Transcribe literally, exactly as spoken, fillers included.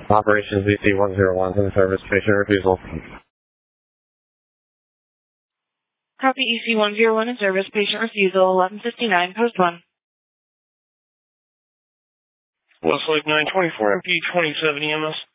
Operations V C one zero one in service, patient refusal. Copy E C one zero one in service, patient refusal, eleven fifty-nine, post one. Westlake nine twenty-four M P twenty-seven E M S.